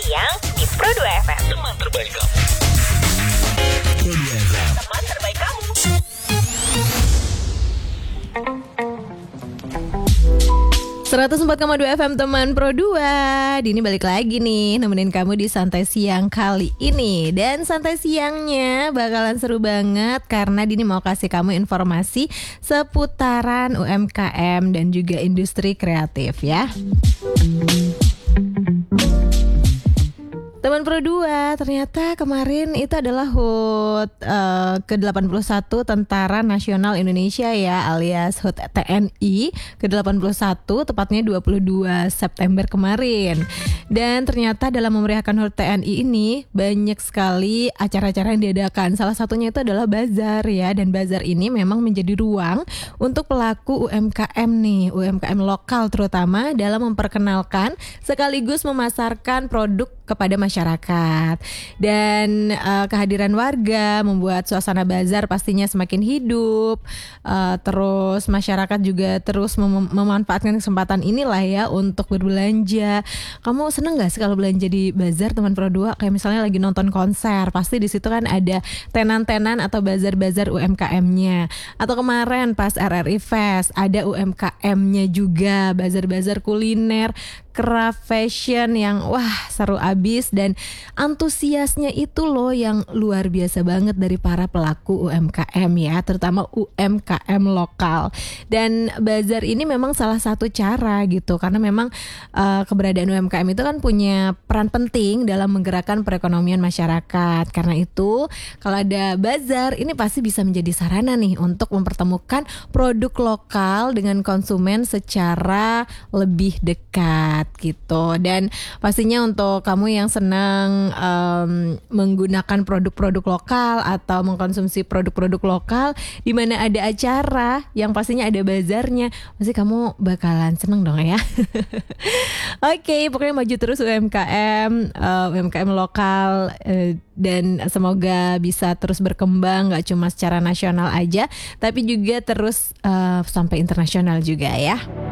siang di Pro 2 FM. Teman terbaik kamu. Pro 2 FM. Teman terbaik kamu. .4,2 FM teman Pro 2. Dini balik lagi nih nemenin kamu di Santai Siang kali ini. Dan Santai Siangnya bakalan seru banget karena Dini mau kasih kamu informasi seputaran UMKM dan juga industri kreatif ya. Teman Pro 2, ternyata kemarin itu adalah HUT ke-81 Tentara Nasional Indonesia ya, alias HUT TNI ke-81, tepatnya 22 September kemarin. Dan ternyata dalam memeriahkan HUT TNI ini banyak sekali acara-acara yang diadakan. Salah satunya itu adalah bazar ya, dan bazar ini memang menjadi ruang untuk pelaku UMKM nih, UMKM lokal terutama dalam memperkenalkan sekaligus memasarkan produk kepada masyarakat. Dan kehadiran warga membuat suasana bazar pastinya semakin hidup. Terus masyarakat juga terus memanfaatkan kesempatan inilah ya untuk berbelanja. Kamu seneng gak sih kalau belanja di bazar teman Pro 2? Kayak misalnya lagi nonton konser, pasti di situ kan ada tenan-tenan atau bazar-bazar UMKM-nya. Atau kemarin pas RRI Fest ada UMKM-nya juga, bazar-bazar kuliner, craft fashion yang wah seru abis, dan antusiasnya itu loh yang luar biasa banget dari para pelaku UMKM ya, terutama UMKM lokal. Dan bazar ini memang salah satu cara gitu, karena memang keberadaan UMKM itu kan punya peran penting dalam menggerakkan perekonomian masyarakat. Karena itu kalau ada bazar ini pasti bisa menjadi sarana nih untuk mempertemukan produk lokal dengan konsumen secara lebih dekat gitu. Dan pastinya untuk kamu yang senang menggunakan produk-produk lokal atau mengkonsumsi produk-produk lokal di mana ada acara yang pastinya ada bazarnya, pasti kamu bakalan seneng dong ya. Oke, pokoknya maju terus UMKM lokal, dan semoga bisa terus berkembang, gak cuma secara nasional aja tapi juga terus sampai internasional juga ya.